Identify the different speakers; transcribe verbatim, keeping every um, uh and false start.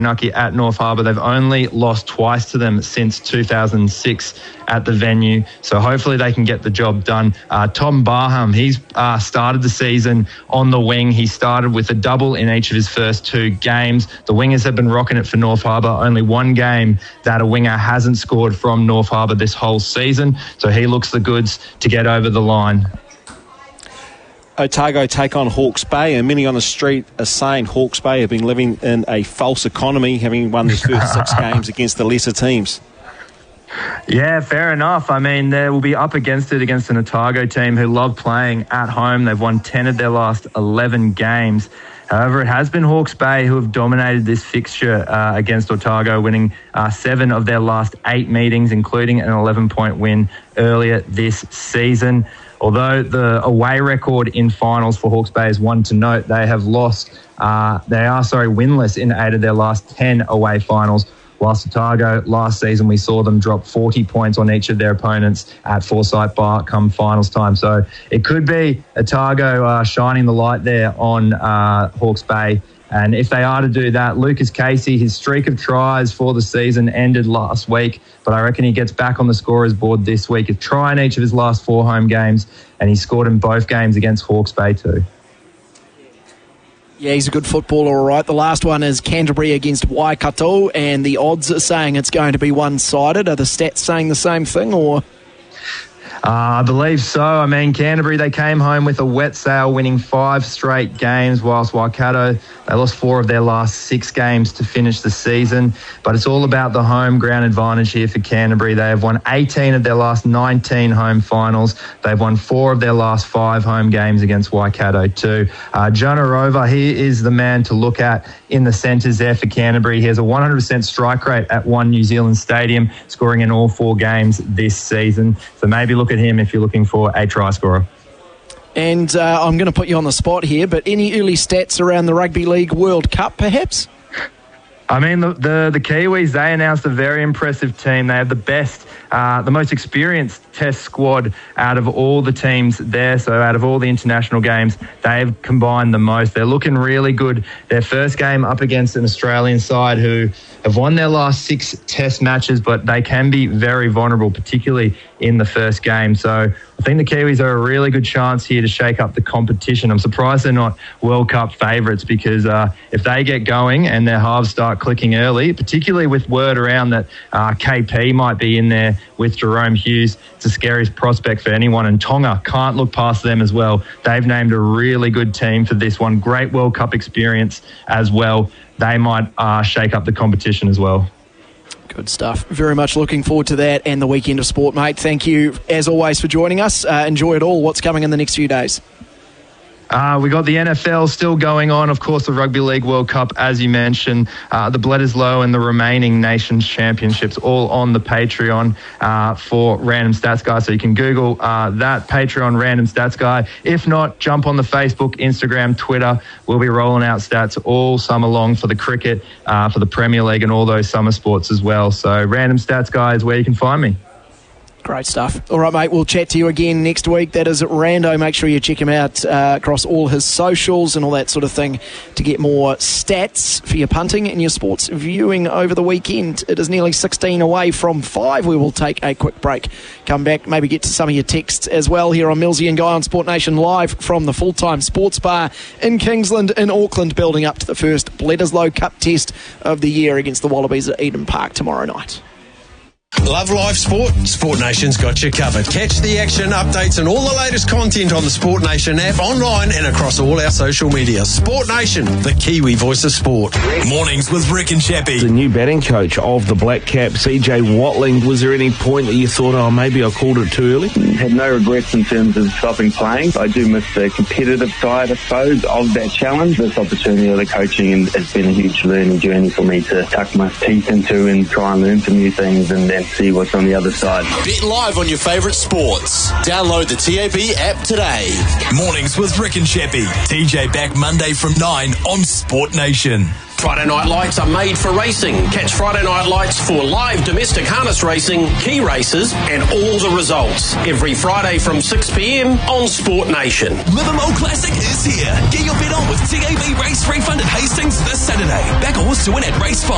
Speaker 1: Nucky at North Harbour. They've only lost twice to them since two thousand six at the venue, so hopefully they can get the job done. Uh, Tom Barham, he's uh, started the season on the wing. He started with a double in each of his first two games. The wingers have been rocking it for North Harbour. Only one game that a winger hasn't scored from North Harbour this whole season, so he looks the goods to get over the line.
Speaker 2: Otago take on Hawke's Bay, and many on the street are saying Hawke's Bay have been living in a false economy, having won their first six games against the lesser teams.
Speaker 1: Yeah, fair enough. I mean, they will be up against it against an Otago team who love playing at home. They've won ten of their last eleven games. However, it has been Hawke's Bay who have dominated this fixture uh, against Otago, winning uh, seven of their last eight meetings, including an eleven-point win earlier this season. Although the away record in finals for Hawke's Bay is one to note, they have lost, uh, they are, sorry, winless in eight of their last ten away finals. Whilst Otago, last season, we saw them drop forty points on each of their opponents at Forsyth Bar come finals time. So it could be Otago uh, shining the light there on uh, Hawke's Bay. And if they are to do that, Lucas Casey, his streak of tries for the season ended last week, but I reckon he gets back on the scorer's board this week. A try in each of his last four home games, and he scored in both games against Hawke's Bay too.
Speaker 3: Yeah, he's a good footballer, all right. The last one is Canterbury against Waikato, and the odds are saying it's going to be one-sided. Are the stats saying the same thing, or...?
Speaker 1: Uh, I believe so. I mean, Canterbury, they came home with a wet sail, winning five straight games, whilst Waikato, they lost four of their last six games to finish the season. But it's all about the home ground advantage here for Canterbury. They have won eighteen of their last nineteen home finals. They've won four of their last five home games against Waikato too. Uh, Jonah Rover, he is the man to look at in the centres there for Canterbury. He has a one hundred percent strike rate at One New Zealand Stadium, scoring in all four games this season. So maybe look at him if you're looking for a try scorer.
Speaker 3: And uh, I'm going to put you on the spot here, but any early stats around the Rugby League World Cup, perhaps?
Speaker 1: I mean, the, the, the Kiwis, they announced a very impressive team. They have the best, uh, the most experienced test squad out of all the teams there. So out of all the international games, they've combined the most. They're looking really good. Their first game up against an Australian side who have won their last six test matches, but they can be very vulnerable, particularly in the first game. So I think the Kiwis are a really good chance here to shake up the competition. I'm surprised they're not World Cup favourites because uh, if they get going and their halves start clicking early, particularly with word around that uh, K P might be in there with Jerome Hughes, it's the scariest prospect for anyone. And Tonga can't look past them as well. They've named a really good team for this one. Great World Cup experience as well. They might uh, shake up the competition as well.
Speaker 3: Good stuff. Very much looking forward to that and the weekend of sport, mate. Thank you, as always, for joining us. Uh, enjoy it all. What's coming in the next few days?
Speaker 1: Uh, we got the N F L still going on. Of course, the Rugby League World Cup, as you mentioned, uh, the Bledisloe and the remaining Nations Championships all on the Patreon uh, for Random Stats Guy. So you can Google uh, that, Patreon Random Stats Guy. If not, jump on the Facebook, Instagram, Twitter. We'll be rolling out stats all summer long for the cricket, uh, for the Premier League and all those summer sports as well. So Random Stats Guy is where you can find me.
Speaker 3: Great stuff. All right, mate, we'll chat to you again next week. That is Rando. Make sure you check him out uh, across all his socials and all that sort of thing to get more stats for your punting and your sports viewing over the weekend. It is nearly sixteen away from five. We will take a quick break. Come back, maybe get to some of your texts as well here on Millsy and Guy on Sport Nation, live from the full-time sports bar in Kingsland in Auckland, building up to the first Bledisloe Cup test of the year against the Wallabies at Eden Park tomorrow night.
Speaker 4: Love live sport? Sport Nation's got you covered. Catch the action, updates and all the latest content on the Sport Nation app, online and across all our social media. Sport Nation, the Kiwi voice of sport.
Speaker 5: Mornings with Rick and Chappie.
Speaker 6: The new batting coach of the Black Caps, C J Watling, was there any point that you thought, oh, maybe I called it too early?
Speaker 7: Had no regrets in terms of stopping playing. I do miss the competitive side, I suppose, of that challenge. This opportunity of the coaching has been a huge learning journey for me to tuck my teeth into and try and learn some new things and then see what's on the other side.
Speaker 5: Bet live on your favourite sports. Download the T A B app today. Mornings with Rick and Chappie. T J back Monday from nine on Sport Nation.
Speaker 8: Friday Night Lights are made for racing. Catch Friday Night Lights for live domestic harness racing, key races, and all the results. Every Friday from six p.m. on Sport Nation.
Speaker 5: Livermore Classic is here. Get your bet on with T A B race refund at Hastings this Saturday. Back a horse to win at race five.